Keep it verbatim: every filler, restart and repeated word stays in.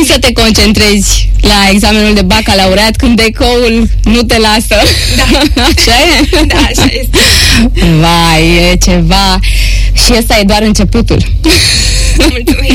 Cum să te concentrezi la examenul de bacalaureat când decoul nu te lasă? Da. Așa e? Da, așa este. Vai, e ceva. Și ăsta e doar începutul. Mulțumesc.